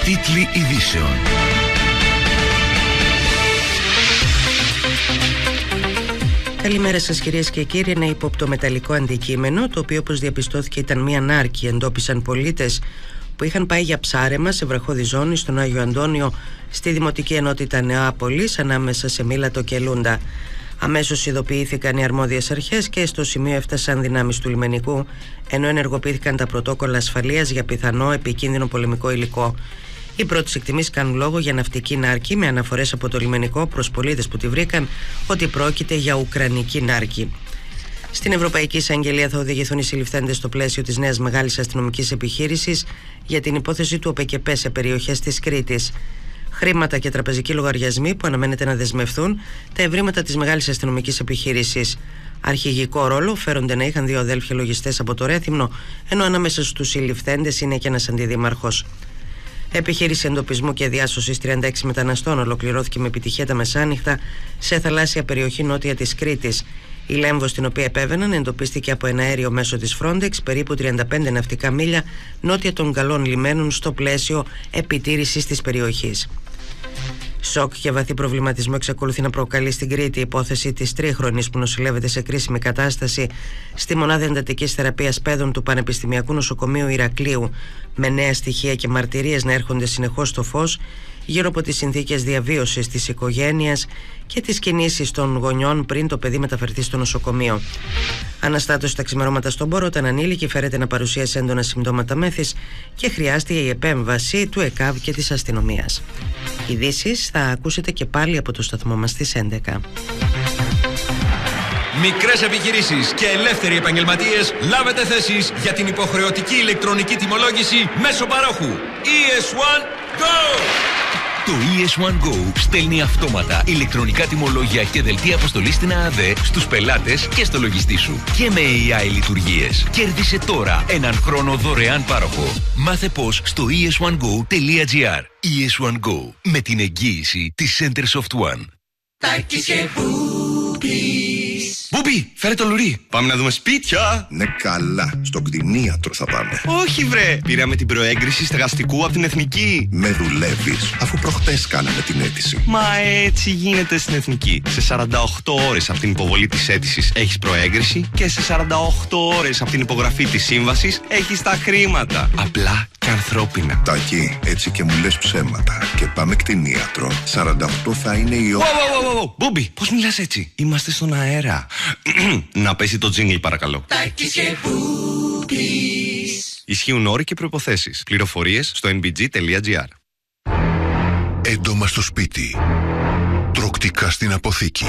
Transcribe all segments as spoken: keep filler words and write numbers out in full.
Τίτλοι ειδήσεων. Καλημέρα σας κυρίες και κύριοι. Ένα ύποπτο μεταλλικό αντικείμενο, το οποίο όπως διαπιστώθηκε ήταν μία νάρκη, εντόπισαν πολίτες που είχαν πάει για ψάρεμα σε βραχώδη ζώνη στον Άγιο Αντώνιο, στη Δημοτική Ενότητα Νεάπολης, ανάμεσα σε Μήλατο και Λούντα. Αμέσως ειδοποιήθηκαν οι αρμόδιες αρχές και στο σημείο έφτασαν δυνάμεις του λιμενικού, ενώ ενεργοποιήθηκαν τα πρωτόκολλα ασφαλείας για πιθανό επικίνδυνο πολεμικό υλικό. Οι πρώτες εκτιμήσεις κάνουν λόγο για ναυτική νάρκη, με αναφορές από το λιμενικό προς πολίτες που τη βρήκαν ότι πρόκειται για ουκρανική νάρκη. Στην Ευρωπαϊκή Εισαγγελία θα οδηγηθούν οι συλληφθέντες στο πλαίσιο της νέας μεγάλης αστυνομικής επιχείρησης για την υπόθεση του ΟΠΕΚΕΠΕ σε περιοχές της Κρήτης. Χρήματα και τραπεζικοί λογαριασμοί που αναμένεται να δεσμευθούν τα ευρήματα της μεγάλης αστυνομικής επιχείρησης. Αρχηγικό ρόλο φέρονται να είχαν δύο αδέλφια λογιστές από το Ρέθυμνο, ενώ ανάμεσα στους συλληφθέντες είναι και ένας αντιδήμαρχος. Επιχείρηση εντοπισμού και διάσωσης τριάντα έξι μεταναστών ολοκληρώθηκε με επιτυχία τα μεσάνυχτα σε θαλάσσια περιοχή νότια της Κρήτης. Η λέμβος στην οποία επέβαιναν εντοπίστηκε από ένα αέριο μέσω της Frontex περίπου τριάντα πέντε ναυτικά μίλια νότια των Γκαλών λιμένων στο πλαίσιο επιτήρησης της περιοχής. Σοκ και βαθύ προβληματισμό εξακολουθεί να προκαλεί στην Κρήτη η υπόθεση της τρίχρονης που νοσηλεύεται σε κρίσιμη κατάσταση στη μονάδα εντατικής θεραπείας παιδών του Πανεπιστημιακού Νοσοκομείου Ηρακλείου, με νέα στοιχεία και μαρτυρίες να έρχονται συνεχώς στο φως γύρω από τις συνθήκες διαβίωσης της οικογένειας και τις κινήσεις των γονιών πριν το παιδί μεταφερθεί στο νοσοκομείο. Αναστάτωση τα ξημερώματα στον Πόρο, όταν ανήλικη φέρεται να παρουσίασε έντονα συμπτώματα μέθης και χρειάστηκε η επέμβαση του ΕΚΑΒ και της αστυνομίας. Ειδήσεις θα ακούσετε και πάλι από το σταθμό μας στις έντεκα. Μικρές επιχειρήσεις και ελεύθεροι επαγγελματίες, λάβετε θέσεις για την υποχρεωτική ηλεκτρονική τιμολόγηση μέσω παρόχου. ι ες ουάν Go! Το ι ες ουάν Go στέλνει αυτόματα ηλεκτρονικά τιμολόγια και δελτία αποστολής στην ΑΑΔΕ στους πελάτες και στο λογιστή σου. Και με έι άι λειτουργίες. Κέρδισε τώρα έναν χρόνο δωρεάν πάροχο. Μάθε πώς στο ι ες ουάν γκο τελεία τζι άρ. ι ες ουάν Go, με την εγγύηση της Centersoft One. Τάκης και Μπούπης. Μπούμπι, φέρε το λουρί. Πάμε να δούμε σπίτια. Ναι, καλά. Στον κτηνίατρο θα πάμε. Όχι, βρε. Πήραμε την προέγκριση στεγαστικού από την Εθνική. Με δουλεύεις, αφού προχτές κάναμε την αίτηση. Μα έτσι γίνεται στην Εθνική. Σε σαράντα οκτώ ώρες από την υποβολή της αίτησης έχεις προέγκριση και σε σαράντα οκτώ ώρες από την υπογραφή της σύμβασης έχεις τα χρήματα. Απλά και ανθρώπινα. Τάκη, έτσι και μου λες ψέματα. Και πάμε κτηνίατρο. σαράντα οκτώ θα είναι η ώρα. Μπούμπι, πώς μιλάς έτσι? Είμαστε στον αέρα. Να πέσει το τζίνγκλ, παρακαλώ. Τάκης και Μπούπης. Ισχύουν όροι και προϋποθέσεις. Πληροφορίες στο εν μπι τζι τελεία τζι άρ. Έντομα στο σπίτι. Τροκτικά στην αποθήκη.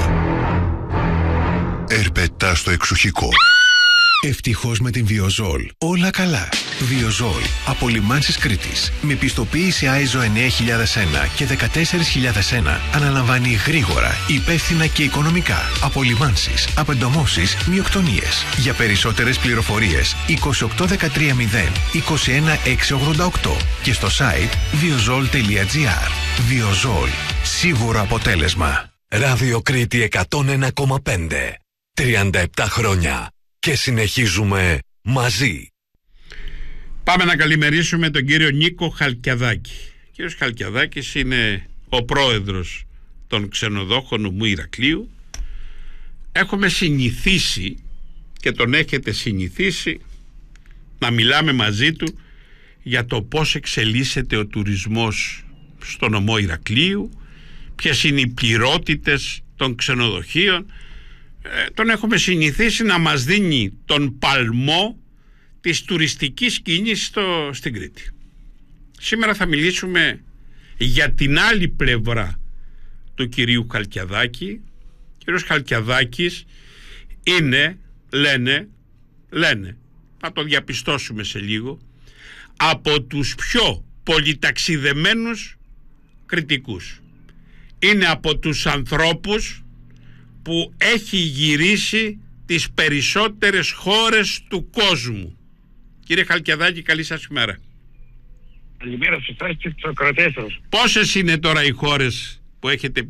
Ερπετά στο εξοχικό. Ευτυχώς με την Βιοζόλ όλα καλά. Βιοζόλ από Λιμάνσης Κρήτης, με πιστοποίηση άιζο εννιά χιλιάδες ένα και δεκατέσσερα χιλιάδες ένα, αναλαμβάνει γρήγορα, υπεύθυνα και οικονομικά απολυμάνσεις, απεντομώσεις, μειοκτονίες. Για περισσότερες πληροφορίες είκοσι οκτώ δεκατρία μηδέν είκοσι ένα έξι ογδόντα οκτώ και στο site βιοζόλ τελεία τζι άρ. Βιοζόλ, σίγουρο αποτέλεσμα. Ράδιο Κρήτη εκατόν ένα κόμμα πέντε. τριάντα επτά χρόνια. Και συνεχίζουμε μαζί. Πάμε να καλημερίσουμε τον κύριο Νίκο Χαλκιαδάκη. Ο κύριος Χαλκιαδάκης είναι ο πρόεδρος των ξενοδόχων νομού Ηρακλείου. Έχουμε συνηθίσει και τον έχετε συνηθίσει να μιλάμε μαζί του για το πώς εξελίσσεται ο τουρισμός στο νομό Ηρακλείου, ποιες είναι οι πληρότητες των ξενοδοχείων. Ε, τον έχουμε συνηθίσει να μας δίνει τον παλμό της τουριστικής κίνησης στο, στην Κρήτη. Σήμερα θα μιλήσουμε για την άλλη πλευρά του κυρίου Χαλκιαδάκη. Ο κύριος Χαλκιαδάκης είναι, λένε, λένε, θα το διαπιστώσουμε σε λίγο, από τους πιο πολυταξιδεμένους κριτικούς. Είναι από τους ανθρώπους που έχει γυρίσει τις περισσότερες χώρες του κόσμου. Κύριε Χαλκιαδάκη, καλή σας ημέρα. Καλημέρα στους και στους ακροατές σας. Πόσες είναι τώρα οι χώρες που έχετε